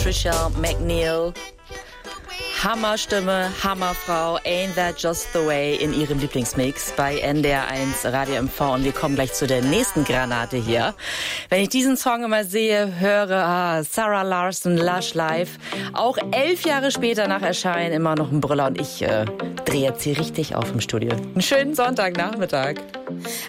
Trisha McNeil. Hammerstimme, Hammerfrau, Ain't That Just the Way in ihrem Lieblingsmix bei NDR1 Radio MV. Und wir kommen gleich zu der nächsten Granate hier. Wenn ich diesen Song immer sehe, höre, Sarah Larsson, Lush Life. Auch 11 Jahre später nach Erscheinen immer noch ein Brüller. Und ich drehe jetzt hier richtig auf im Studio. Einen schönen Sonntagnachmittag.